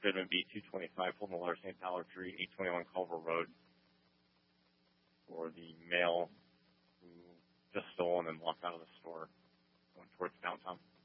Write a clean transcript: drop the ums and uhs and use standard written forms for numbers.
Goodman B 225, Fulton Miller, St. Tyler Street, 821 Culver Road, for the male who just stole and then walked out of the store going towards downtown.